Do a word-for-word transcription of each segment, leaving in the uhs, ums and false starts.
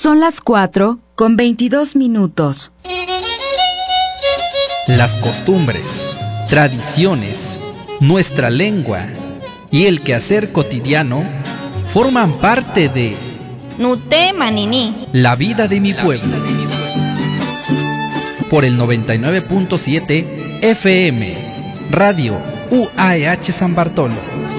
Son las cuatro con veintidós minutos. Las costumbres, tradiciones, nuestra lengua y el quehacer cotidiano forman parte de Nute Manini, la vida de mi pueblo. Por el noventa y nueve punto siete F M, Radio U A E H San Bartolo.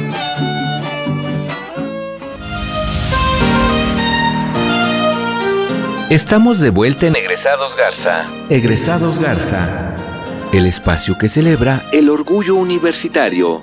Estamos de vuelta en Egresados Garza. Egresados Garza, el espacio que celebra el orgullo universitario.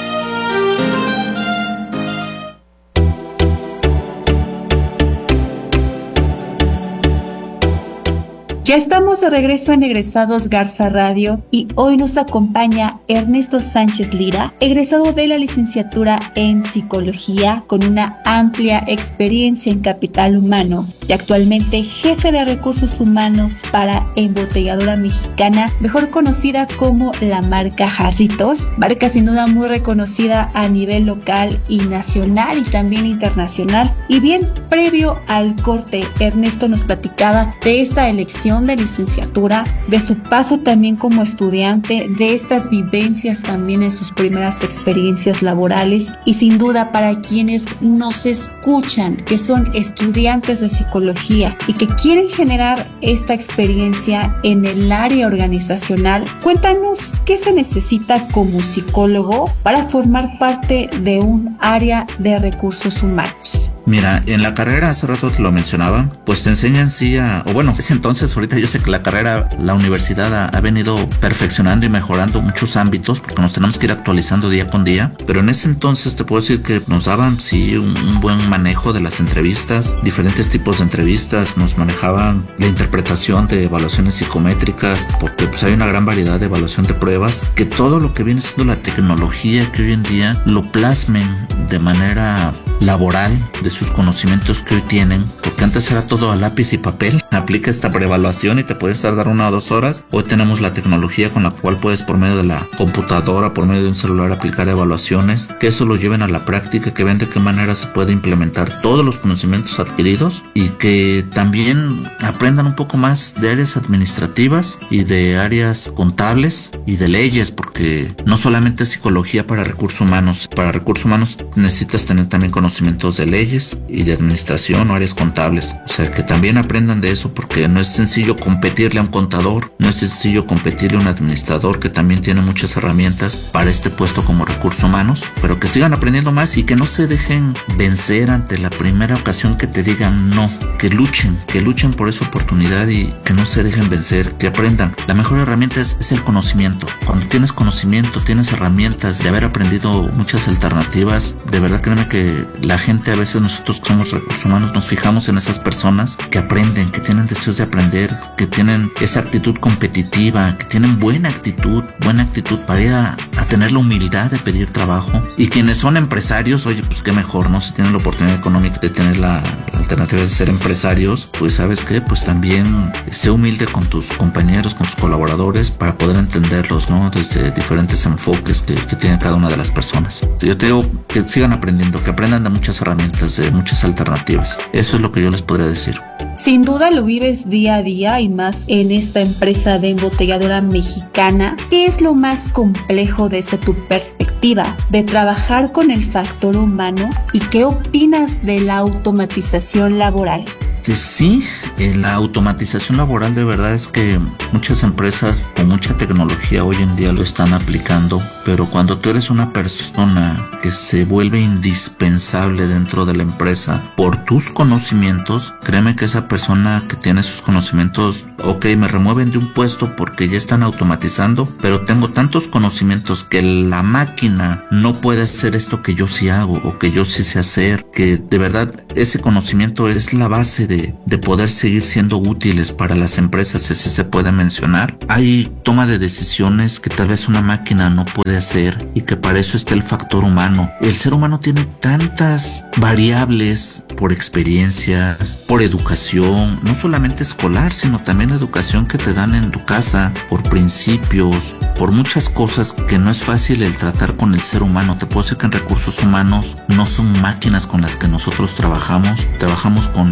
Ya estamos de regreso en Egresados Garza Radio y hoy nos acompaña Ernesto Sánchez Lira, egresado de la licenciatura en Psicología con una amplia experiencia en capital humano y actualmente jefe de recursos humanos para Embotelladora Mexicana, mejor conocida como la marca Jarritos, marca sin duda muy reconocida a nivel local y nacional y también internacional. Y bien, previo al corte, Ernesto nos platicaba de esta elección de licenciatura, de su paso también como estudiante, de estas vivencias también en sus primeras experiencias laborales y sin duda para quienes nos escuchan, que son estudiantes de psicología y que quieren generar esta experiencia en el área organizacional, cuéntanos qué se necesita como psicólogo para formar parte de un área de recursos humanos. Mira, en la carrera, hace rato te lo mencionaba, pues te enseñan sí a, o bueno, es entonces, ahorita yo sé que la carrera, la universidad ha, ha venido perfeccionando y mejorando muchos ámbitos, porque nos tenemos que ir actualizando día con día, pero en ese entonces te puedo decir que nos daban sí un, un buen manejo de las entrevistas, diferentes tipos de entrevistas, nos manejaban la interpretación de evaluaciones psicométricas, porque pues hay una gran variedad de evaluación de pruebas, que todo lo que viene siendo la tecnología que hoy en día lo plasmen de manera laboral de sus conocimientos que hoy tienen, porque antes era todo a lápiz y papel. Aplica esta preevaluación y te puedes tardar una o dos horas. Hoy tenemos la tecnología con la cual puedes por medio de la computadora, por medio de un celular aplicar evaluaciones, que eso lo lleven a la práctica, que vean de qué manera se puede implementar todos los conocimientos adquiridos y que también aprendan un poco más de áreas administrativas y de áreas contables y de leyes, porque no solamente es psicología para recursos humanos, para recursos humanos necesitas tener también conocimientos de leyes y de administración o áreas contables, o sea que también aprendan de eso, porque no es sencillo competirle a un contador, no es sencillo competirle a un administrador que también tiene muchas herramientas para este puesto como recursos humanos, pero que sigan aprendiendo más y que no se dejen vencer ante la primera ocasión que te digan no, que luchen, que luchen por esa oportunidad y que no se dejen vencer, que aprendan. La mejor herramienta es, es el conocimiento. Cuando tienes conocimiento, tienes herramientas de haber aprendido muchas alternativas, de verdad créeme que la gente, a veces nosotros que somos recursos humanos, nos fijamos en esas personas que aprenden, que tienen deseos de aprender, que tienen esa actitud competitiva, que tienen buena actitud, buena actitud para ir a, a tener la humildad de pedir trabajo. Y quienes son empresarios, oye, pues qué mejor, ¿no? Si tienen la oportunidad económica de tener la, la alternativa de ser empresarios, pues ¿sabes qué? Pues también sé humilde con tus compañeros, con tus colaboradores para poder entenderlos, ¿no? Desde diferentes enfoques que, que tiene cada una de las personas. Yo te digo que sigan aprendiendo, que aprendan de muchas herramientas, de muchas alternativas. Eso es lo que yo les podría decir. Sin duda lo vives día a día y más en esta empresa de Embotelladora Mexicana. ¿Qué es lo más complejo desde tu perspectiva de trabajar con el factor humano y qué opinas de la automatización laboral? Sí, la automatización laboral de verdad es que muchas empresas con mucha tecnología hoy en día lo están aplicando, pero cuando tú eres una persona que se vuelve indispensable dentro de la empresa por tus conocimientos, créeme que esa persona que tiene sus conocimientos, ok, me remueven de un puesto porque ya están automatizando, pero tengo tantos conocimientos que la máquina no puede hacer esto que yo sí hago o que yo sí sé hacer, que de verdad ese conocimiento es la base de De, de poder seguir siendo útiles para las empresas, ese se puede mencionar. Hay toma de decisiones que tal vez una máquina no puede hacer y que para eso está el factor humano. El ser humano tiene tantas variables por experiencias, por educación, no solamente escolar, sino también educación que te dan en tu casa, por principios, por muchas cosas que no es fácil el tratar con el ser humano. Te puedo decir que en recursos humanos no son máquinas con las que nosotros trabajamos, trabajamos con la mente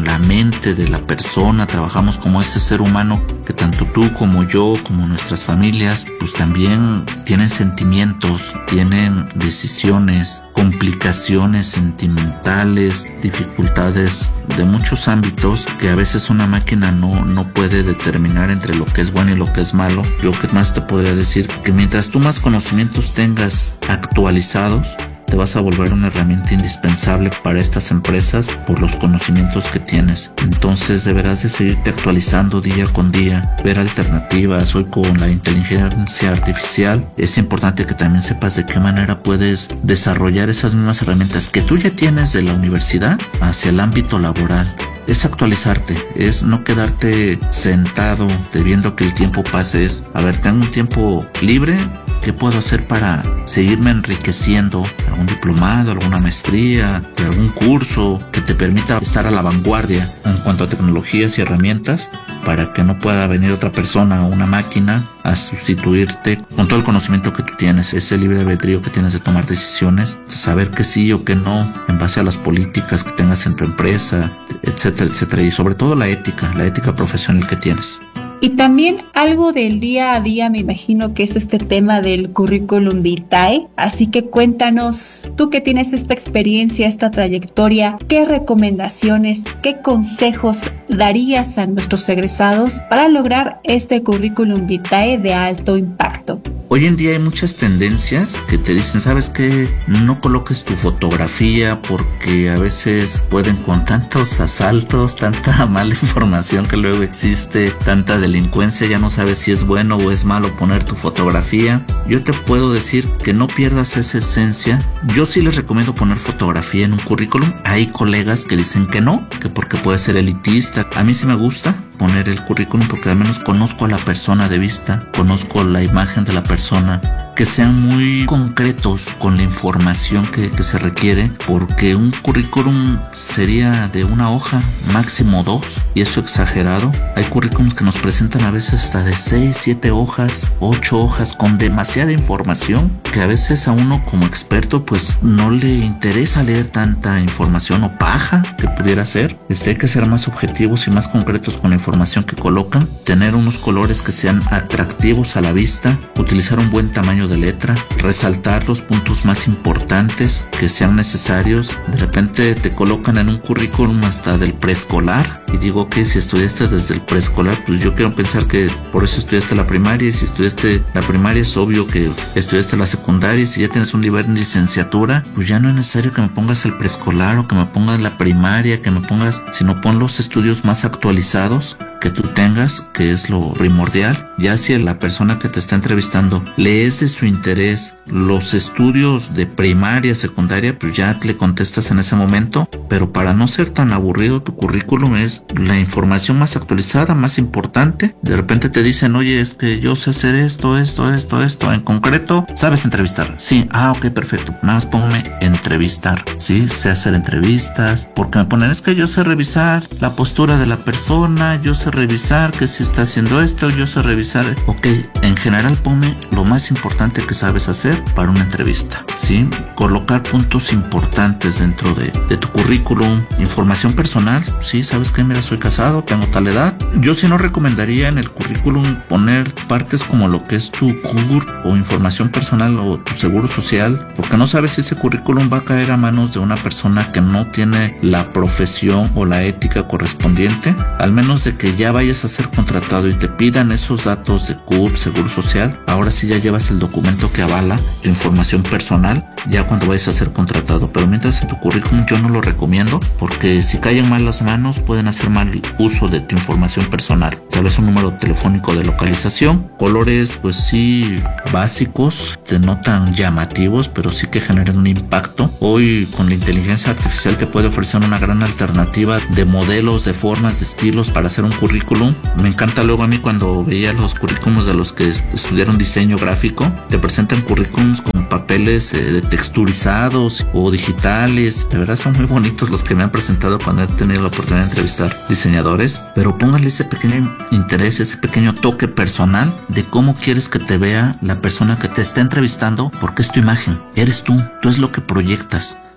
mente de la persona, trabajamos como ese ser humano que tanto tú como yo, como nuestras familias, pues también tienen sentimientos, tienen decisiones, complicaciones sentimentales, dificultades de muchos ámbitos que a veces una máquina no, no puede determinar entre lo que es bueno y lo que es malo. Yo que más te podría decir que mientras tú más conocimientos tengas actualizados, te vas a volver una herramienta indispensable para estas empresas por los conocimientos que tienes. Entonces deberás de seguirte actualizando día con día, ver alternativas. Hoy con la inteligencia artificial es importante que también sepas de qué manera puedes desarrollar esas mismas herramientas que tú ya tienes de la universidad hacia el ámbito laboral. Es actualizarte, es no quedarte sentado de viendo que el tiempo pase, es, a ver, tengo un tiempo libre, ¿qué puedo hacer para seguirme enriqueciendo? ¿Algún diplomado, alguna maestría, algún curso que te permita estar a la vanguardia en cuanto a tecnologías y herramientas para que no pueda venir otra persona o una máquina a sustituirte con todo el conocimiento que tú tienes, ese libre albedrío que tienes de tomar decisiones, saber que sí o que no en base a las políticas que tengas en tu empresa, etcétera, etcétera, y sobre todo la ética, la ética profesional que tienes. Y también algo del día a día, me imagino que es este tema del currículum vitae. Así que cuéntanos, tú que tienes esta experiencia, esta trayectoria, ¿qué recomendaciones, qué consejos darías a nuestros egresados para lograr este currículum vitae de alto impacto? Hoy en día hay muchas tendencias que te dicen, ¿sabes qué? No coloques tu fotografía porque a veces pueden con tantos asaltos, tanta mala información que luego existe, tanta delincuencia, ya no sabes si es bueno o es malo poner tu fotografía. Yo te puedo decir que no pierdas esa esencia. Yo sí les recomiendo poner fotografía en un currículum. Hay colegas que dicen que no, que porque puede ser elitista. A mí sí me gusta poner el currículum porque al menos conozco a la persona de vista, conozco la imagen de la persona, que sean muy concretos con la información que, que se requiere, porque un currículum sería de una hoja, máximo dos, y eso exagerado. Hay currículums que nos presentan a veces hasta de seis, siete hojas, ocho hojas con demasiada información, que a veces a uno como experto pues no le interesa leer tanta información o paja que pudiera ser. Este, hay que ser más objetivos y más concretos con la información que colocan, tener unos colores que sean atractivos a la vista, utilizar un buen tamaño de letra, resaltar los puntos más importantes que sean necesarios. De repente te colocan en un currículum hasta del preescolar y digo que si estudiaste desde el preescolar, pues yo quiero pensar que por eso estudiaste la primaria, y si estudiaste la primaria es obvio que estudiaste la secundaria, y si ya tienes un nivel de licenciatura, pues ya no es necesario que me pongas el preescolar o que me pongas la primaria, que me pongas, sino pon los estudios más actualizados que tú tengas, que es lo primordial. Ya si la persona que te está entrevistando le es de su interés los estudios de primaria, secundaria, pues ya le contestas en ese momento, pero para no ser tan aburrido tu currículum es la información más actualizada, más importante. De repente te dicen, oye, es que yo sé hacer esto, esto, esto, esto, en concreto, ¿sabes entrevistar? Sí, ah, ok, perfecto, nada más póngame entrevistar, sí, sé hacer entrevistas, porque me ponen, es que yo sé revisar la postura de la persona, yo sé revisar que si está haciendo esto, yo sé revisar. Ok, en general ponme lo más importante que sabes hacer para una entrevista, ¿sí? Colocar puntos importantes dentro de, de tu currículum, información personal, ¿sí? ¿Sabes qué? Mira, soy casado, tengo tal edad. Yo sí no recomendaría en el currículum poner partes como lo que es tu C U R o información personal o tu seguro social, porque no sabes si ese currículum va a caer a manos de una persona que no tiene la profesión o la ética correspondiente, al menos de que ya vayas a ser contratado y te pidan esos datos de C U R, seguro social. Ahora sí ya llevas el documento que avala tu información personal ya cuando vayas a ser contratado, pero mientras en tu currículum yo no lo recomiendo, porque si caen mal las manos pueden hacer mal uso de tu información personal. Sabes, un número telefónico de localización, colores pues sí básicos, te no tan llamativos, pero sí que generan un impacto. Hoy con la inteligencia artificial te puede ofrecer una gran alternativa de modelos, de formas, de estilos para hacer un currículum. Me encanta luego a mí cuando veía los currículums de los que estudiaron diseño gráfico, te presentan currículums con papeles eh, texturizados o digitales. De verdad son muy bonitos los que me han presentado cuando he tenido la oportunidad de entrevistar diseñadores, pero póngale ese pequeño interés, ese pequeño toque personal de cómo quieres que te vea la persona que te está entrevistando, porque es tu imagen, eres tú, tú es lo que proyectas.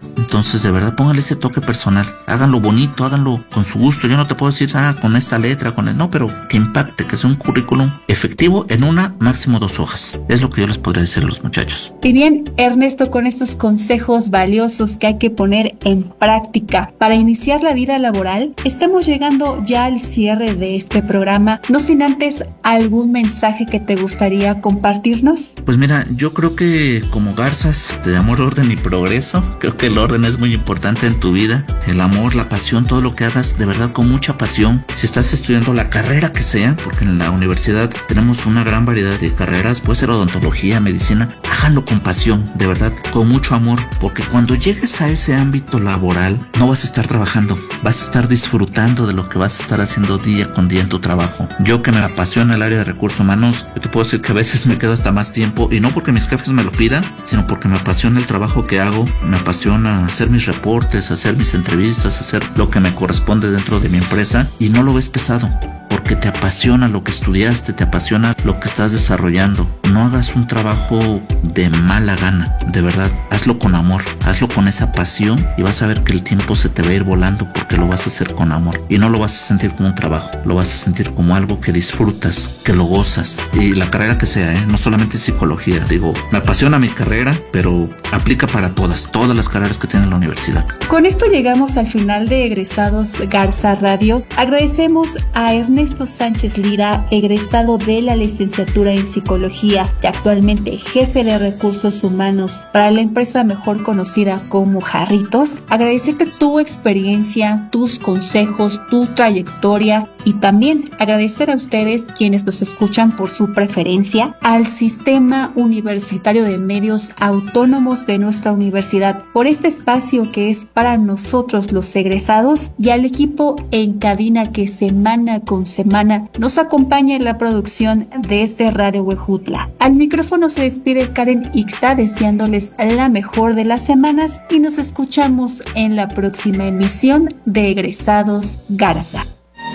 Entonces, de verdad, póngale ese toque personal. Háganlo bonito, háganlo con su gusto. Yo no te puedo decir, ah, con esta letra, con el... No, pero que impacte, que sea un currículum efectivo en una, máximo dos hojas. Es lo que yo les podría decir a los muchachos. Y bien, Ernesto, con estos consejos valiosos que hay que poner en práctica para iniciar la vida laboral, estamos llegando ya al cierre de este programa. No sin antes algún mensaje que te gustaría compartirnos. Pues mira, yo creo que como garzas de amor, orden y progreso, creo que el orden es muy importante en tu vida. El amor, la pasión, todo lo que hagas de verdad con mucha pasión. Si estás estudiando la carrera que sea, porque en la universidad tenemos una gran variedad de carreras, puede ser odontología, medicina, háganlo con pasión, de verdad, con mucho amor, porque cuando llegues a ese ámbito laboral, no vas a estar trabajando, vas a estar disfrutando de lo que vas a estar haciendo día con día en tu trabajo. Yo que me apasiona el área de recursos humanos, yo te puedo decir que a veces me quedo hasta más tiempo, y no porque mis jefes me lo pidan, sino porque me apasiona el trabajo que hago, me apasiona hacer mis reportes, hacer mis entrevistas, hacer lo que me corresponde dentro de mi empresa, y no lo ves pesado, porque te apasiona lo que estudiaste, te apasiona lo que estás desarrollando. No hagas un trabajo de mala gana, de verdad, hazlo con amor, hazlo con esa pasión y vas a ver que el tiempo se te va a ir volando porque lo vas a hacer con amor y no lo vas a sentir como un trabajo, lo vas a sentir como algo que disfrutas, que lo gozas, y la carrera que sea, ¿eh? No solamente psicología, digo, me apasiona mi carrera, pero aplica para todas, todas las carreras que tiene la universidad. Con esto llegamos al final de Egresados Garza Radio. Agradecemos a Ernesto Sánchez Lira, egresado de la licenciatura en psicología y actualmente jefe de recursos humanos para la empresa mejor conocida como Jarritos. Agradecerte tu experiencia, tus consejos, tu trayectoria y también agradecer a ustedes quienes nos escuchan por su preferencia, al Sistema Universitario de Medios Autónomos de nuestra universidad por este espacio que es para nosotros los egresados, y al equipo en cabina que semana con semana nos acompaña en la producción desde Radio Huejutla. Al micrófono se despide Karen Ixta deseándoles la mejor de las semanas y nos escuchamos en la próxima emisión de Egresados Garza.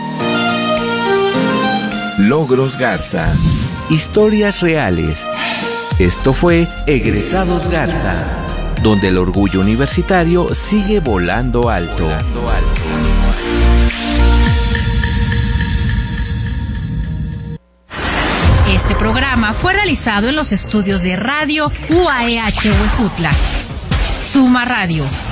Logros Garza. Historias reales. Esto fue Egresados Garza, donde el orgullo universitario sigue volando alto. Volando alto. Este programa fue realizado en los estudios de Radio U A E H Huejutla. Suma Radio.